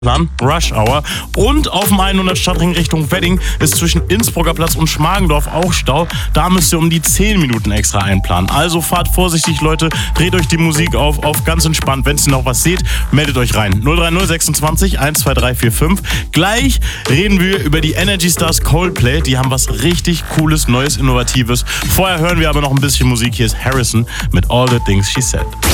Rush Hour. Und auf dem 100 Stadtring Richtung Wedding ist zwischen Innsbrucker Platz und Schmargendorf auch Stau. Da müsst ihr um die 10 Minuten extra einplanen. Also fahrt vorsichtig, Leute. Dreht euch die Musik auf ganz entspannt. Wenn ihr noch was seht, meldet euch rein. 030 26 12345. Gleich reden wir über die Energy Stars Coldplay. Die haben was richtig Cooles, Neues, Innovatives. Vorher hören wir aber noch ein bisschen Musik. Hier ist Harrison mit All the Things She Said.